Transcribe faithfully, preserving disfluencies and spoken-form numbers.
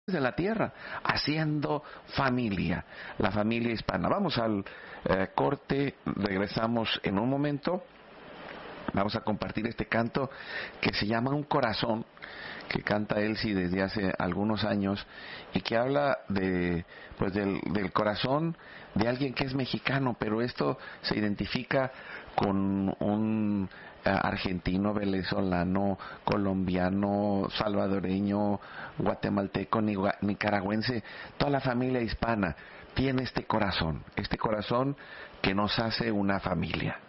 de la tierra, haciendo familia, la familia hispana. Vamos al eh, corte, regresamos en un momento. Vamos a compartir este canto que se llama Un Corazón, que canta Elsie desde hace algunos años y que habla de pues del, del corazón de alguien que es mexicano, pero esto se identifica con un uh, argentino, venezolano, colombiano, salvadoreño, guatemalteco, nicaragüense. Toda la familia hispana tiene este corazón, este corazón que nos hace una familia.